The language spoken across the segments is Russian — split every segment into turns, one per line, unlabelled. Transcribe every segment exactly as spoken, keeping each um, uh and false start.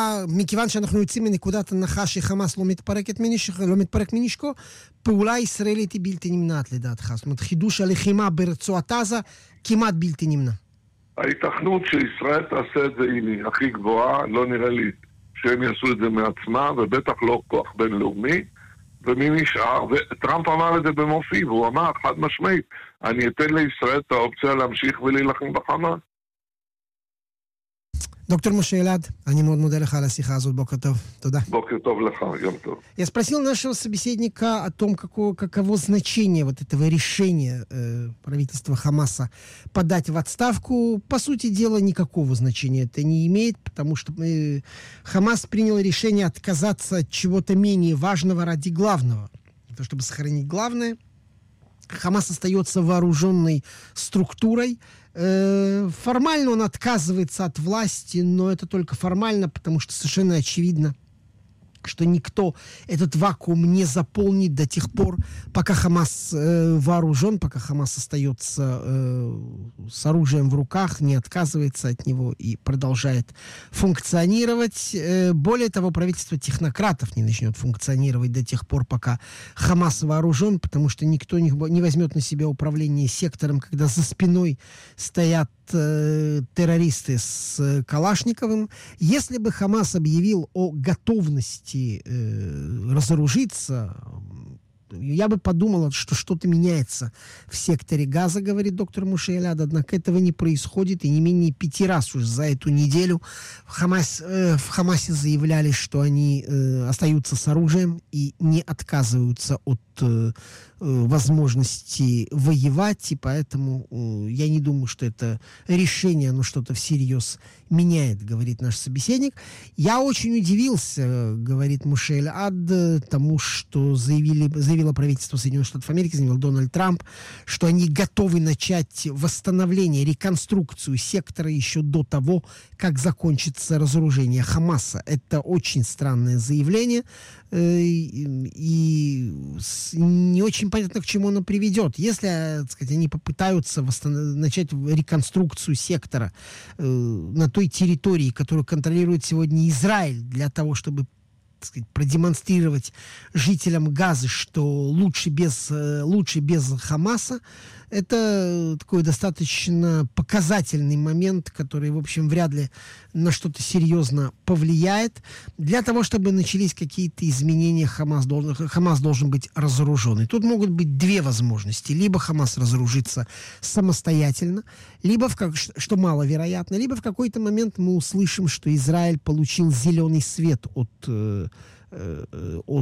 מכיוון שאנחנו יוצאים מנקודת הנחה שחמאס לא מתפרקת מנשקו, לא מתפרק מנשקו, פעולה ישראלית היא בלתי נמנעת לדעתך. זאת אומרת, חידוש הלחימה ברצועת עזה כמעט בלתי נמנע.
ההיתכנות שישראל תעשה את זה היא הכי גבוהה, לא נראה לי שהם יעשו את זה מעצמם, ובטח לא כוח בינלאומי, ומי נשאר, וטראמפ אמר את זה במופי, והוא אמר חד משמעית, אני אתן לישראל את האופציה להמשיך ולהילחם בחמאס.
Доктор Моше Эльад, אני מאוד מודה לך על השיחה הזאת, бокер טוב, תודה.
בוקר טוב לך, יום טוב.
Я спросил нашего собеседника о том, какого, каково значение вот этого решения э, правительства Хамаса подать в отставку. По сути дела, никакого значения это не имеет, потому что э, Хамас принял решение отказаться от чего-то менее важного ради главного. Для того, чтобы сохранить главное, Хамас остается вооруженной структурой. Формально он отказывается от власти, но это только формально, потому что совершенно очевидно, что никто этот вакуум не заполнит до тех пор, пока Хамас э, вооружен, пока Хамас остается э, с оружием в руках, не отказывается от него и продолжает функционировать. Э, более того, правительство технократов не начнет функционировать до тех пор, пока Хамас вооружен, потому что никто не, не возьмет на себя управление сектором, когда за спиной стоят э, террористы с э, Калашниковым. Если бы Хамас объявил о готовности э, разоружиться, я бы подумала, что что-то меняется в секторе Газа, говорит доктор Моше Эльад, однако этого не происходит, и не менее пяти раз уже за эту неделю в, Хамас, э, в Хамасе заявляли, что они э, остаются с оружием и не отказываются от э, возможности воевать, и поэтому э, я не думаю, что это решение, оно что-то всерьез меняет, говорит наш собеседник. Я очень удивился, говорит Моше Эльад, тому, что заявили, заявило правительство Соединенных Штатов Америки, заявил Дональд Трамп, что они готовы начать восстановление, реконструкцию сектора еще до того, как закончится разоружение Хамаса. Это очень странное заявление, э, и, и не очень понятно, к чему оно приведет. Если, так сказать, они попытаются восстанов... начать реконструкцию сектора э, на той территории, которую контролирует сегодня Израиль, для того, чтобы, так сказать, продемонстрировать жителям Газы, что лучше без, лучше без Хамаса, это такой достаточно показательный момент, который, в общем, вряд ли на что-то серьезно повлияет. Для того, чтобы начались какие-то изменения, Хамас должен, Хамас должен быть разоружен. И тут могут быть две возможности. Либо Хамас разоружится самостоятельно, либо, в как, что маловероятно, либо в какой-то момент мы услышим, что Израиль получил зеленый свет от, э, э, от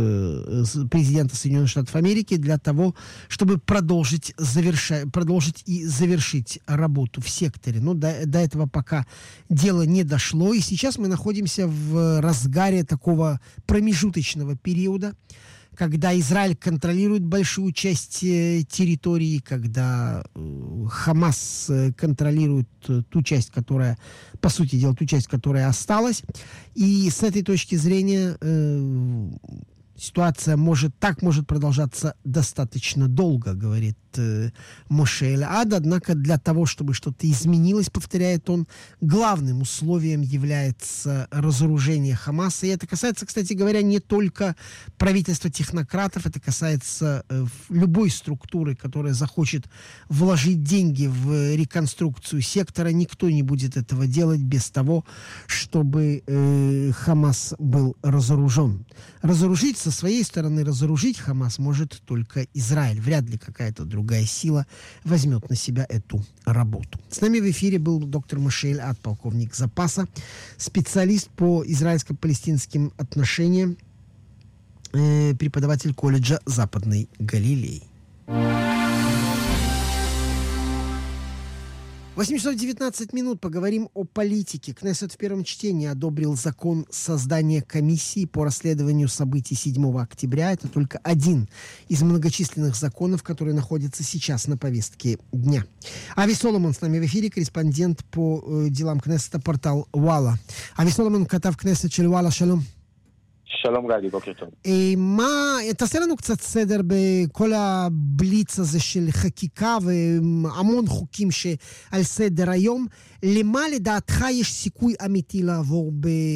президента Соединенных Штатов Америки для того, чтобы продолжить, заверша... продолжить и завершить работу в секторе. Но до, до этого пока дело не дошло. И сейчас мы находимся в разгаре такого промежуточного периода, когда Израиль контролирует большую часть э, территории, когда э, Хамас э, контролирует э, ту часть, которая, по сути дела, ту часть, которая осталась. И с этой точки зрения э, ситуация может, так может продолжаться достаточно долго, говорит э, Моше Эльад. Однако для того, чтобы что-то изменилось, повторяет он, главным условием является разоружение Хамаса. И это касается, кстати говоря, не только правительства технократов, это касается э, любой структуры, которая захочет вложить деньги в реконструкцию сектора. Никто не будет этого делать без того, чтобы э, Хамас был разоружен. Разоружить со своей стороны, разоружить Хамас может только Израиль. Вряд ли какая-то другая сила возьмет на себя эту работу. С нами в эфире был доктор Моше Эльад, полковник запаса, специалист по израильско-палестинским отношениям, э, преподаватель колледжа Западной Галилеи. восемь часов девятнадцать минут. Поговорим о политике. Кнессет в первом чтении одобрил закон создания комиссии по расследованию событий седьмого октября. Это только один из многочисленных законов, которые находятся сейчас на повестке дня. Ави Соломон с нами в эфире, корреспондент по э, делам Кнессета, портал Уала. Ави Соломон, כתב כנסת של וואלה, שלום.
שלום גדי, בוקר טוב.
מה, תעשה לנו קצת סדר בכל הבליץ הזה של חקיקה והמון חוקים שעל סדר היום. למה לדעתך יש סיכוי אמיתי לעבור ב...